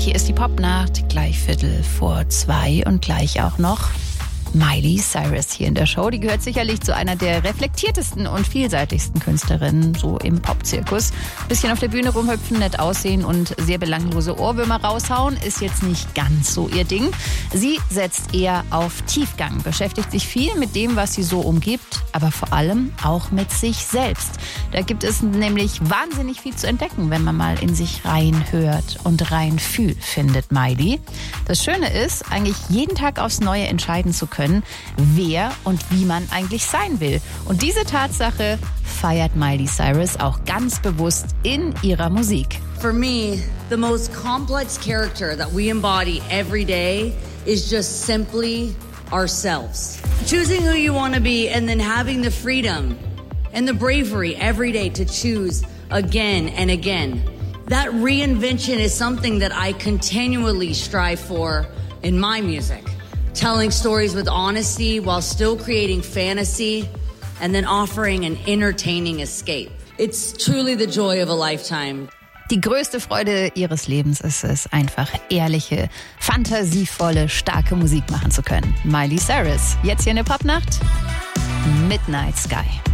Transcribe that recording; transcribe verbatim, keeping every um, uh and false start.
Hier ist die Popnacht, gleich Viertel vor zwei und gleich auch noch Miley Cyrus hier in der Show. Die gehört sicherlich zu einer der reflektiertesten und vielseitigsten Künstlerinnen, so im Popzirkus. Bisschen auf der Bühne rumhüpfen, nett aussehen und sehr belanglose Ohrwürmer raushauen, ist jetzt nicht ganz so ihr Ding. Sie setzt eher auf Tiefgang, beschäftigt sich viel mit dem, was sie so umgibt, aber vor allem auch mit sich selbst. Da gibt es nämlich wahnsinnig viel zu entdecken, wenn man mal in sich reinhört und rein fühlt, findet Miley. Das Schöne ist, eigentlich jeden Tag aufs Neue entscheiden zu können, wer und wie man eigentlich sein will. Und diese Tatsache feiert Miley Cyrus auch ganz bewusst in ihrer Musik. For me, the most complex character that we embody every day is just simply ourselves. Choosing who you want to be and then having the freedom and the bravery every day to choose again and again. That reinvention is something that I continually strive for in my music. Telling stories with honesty while still creating fantasy and then offering an entertaining escape. It's truly the joy of a lifetime. Die größte Freude ihres Lebens ist es, einfach ehrliche, fantasievolle, starke Musik machen zu können. Miley Cyrus, jetzt hier in der Popnacht, Midnight Sky.